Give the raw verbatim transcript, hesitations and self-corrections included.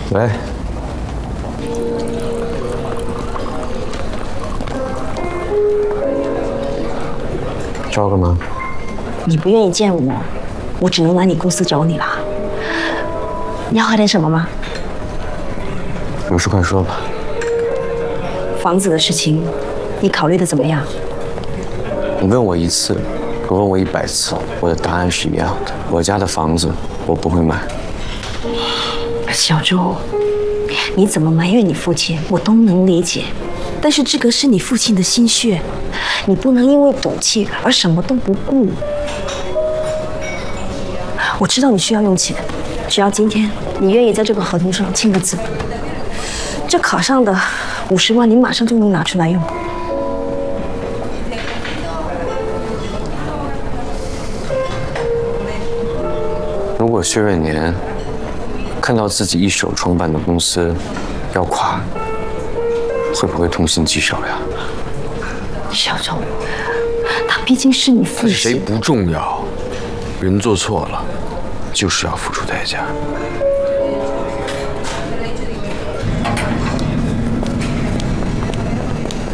喂，找我干嘛？ 你不愿意见我，我只能来你公司找你了。你要喝点什么吗？ 有事快说吧。 房子的事情，你考虑的怎么样？ 你问我一次，我问我一百次，我的答案是一样的。我家的房子我不会买。 小周，你怎么埋怨你父亲，我都能理解。但是这个是你父亲的心血，你不能因为赌气而什么都不顾。我知道你需要用钱，只要今天你愿意在这个合同上签个字，这卡上的五十万你马上就能拿出来用。 如果薛瑞年看到自己一手创办的公司要垮，会不会痛心疾首呀？ 小周，他毕竟是你父亲。 谁不重要，人做错了，就是要付出代价。